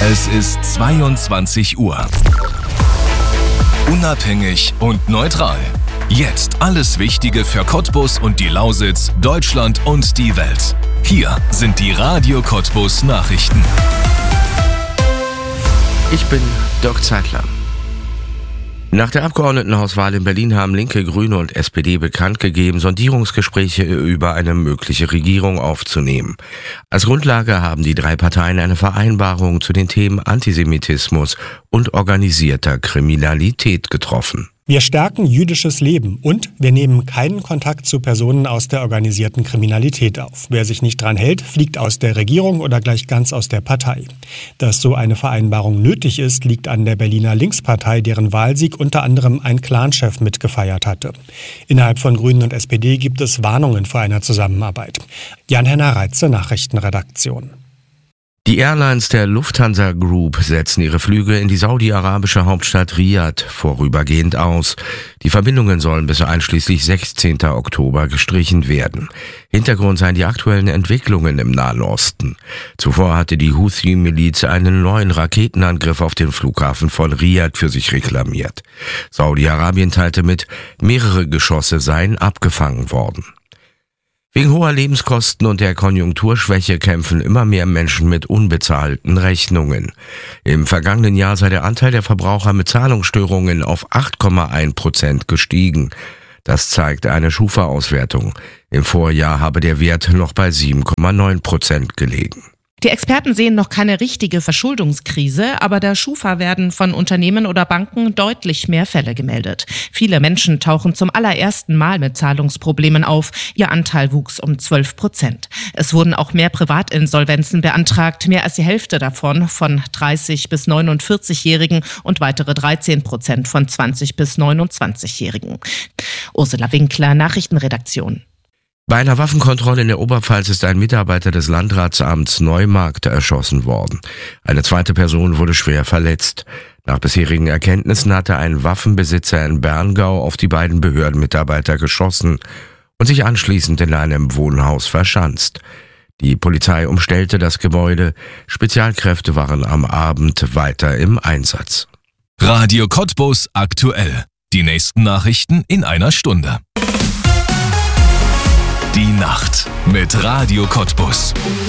Es ist 22 Uhr. Unabhängig und neutral. Jetzt alles Wichtige für Cottbus und die Lausitz, Deutschland und die Welt. Hier sind die Radio Cottbus Nachrichten. Ich bin Dirk Zeitler. Nach der Abgeordnetenhauswahl in Berlin haben Linke, Grüne und SPD bekannt gegeben, Sondierungsgespräche über eine mögliche Regierung aufzunehmen. Als Grundlage haben die drei Parteien eine Vereinbarung zu den Themen Antisemitismus und organisierter Kriminalität getroffen. Wir stärken jüdisches Leben und wir nehmen keinen Kontakt zu Personen aus der organisierten Kriminalität auf. Wer sich nicht dran hält, fliegt aus der Regierung oder gleich ganz aus der Partei. Dass so eine Vereinbarung nötig ist, liegt an der Berliner Linkspartei, deren Wahlsieg unter anderem ein Clanchef mitgefeiert hatte. Innerhalb von Grünen und SPD gibt es Warnungen vor einer Zusammenarbeit. Jan-Henner Reitze, Nachrichtenredaktion. Die Airlines der Lufthansa Group setzen ihre Flüge in die saudi-arabische Hauptstadt Riyadh vorübergehend aus. Die Verbindungen sollen bis einschließlich 16. Oktober gestrichen werden. Hintergrund seien die aktuellen Entwicklungen im Nahen Osten. Zuvor hatte die Houthi-Miliz einen neuen Raketenangriff auf den Flughafen von Riyadh für sich reklamiert. Saudi-Arabien teilte mit, mehrere Geschosse seien abgefangen worden. Wegen hoher Lebenskosten und der Konjunkturschwäche kämpfen immer mehr Menschen mit unbezahlten Rechnungen. Im vergangenen Jahr sei der Anteil der Verbraucher mit Zahlungsstörungen auf 8,1% gestiegen. Das zeigt eine Schufa-Auswertung. Im Vorjahr habe der Wert noch bei 7,9% gelegen. Die Experten sehen noch keine richtige Verschuldungskrise, aber der Schufa werden von Unternehmen oder Banken deutlich mehr Fälle gemeldet. Viele Menschen tauchen zum allerersten Mal mit Zahlungsproblemen auf. Ihr Anteil wuchs um 12%. Es wurden auch mehr Privatinsolvenzen beantragt, mehr als die Hälfte davon von 30- bis 49-Jährigen und weitere 13% von 20- bis 29-Jährigen. Ursula Winkler, Nachrichtenredaktion. Bei einer Waffenkontrolle in der Oberpfalz ist ein Mitarbeiter des Landratsamts Neumarkt erschossen worden. Eine zweite Person wurde schwer verletzt. Nach bisherigen Erkenntnissen hatte ein Waffenbesitzer in Berngau auf die beiden Behördenmitarbeiter geschossen und sich anschließend in einem Wohnhaus verschanzt. Die Polizei umstellte das Gebäude. Spezialkräfte waren am Abend weiter im Einsatz. Radio Cottbus aktuell. Die nächsten Nachrichten in einer Stunde. Die Nacht mit Radio Cottbus.